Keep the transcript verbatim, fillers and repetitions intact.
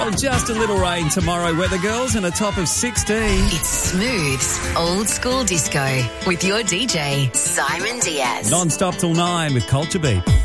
Oh, just a little rain tomorrow, weather girls, and a top of sixteen. It's Smooth's Old School Disco with your D J, Simon Diaz. Non-stop till nine with Culture Beat.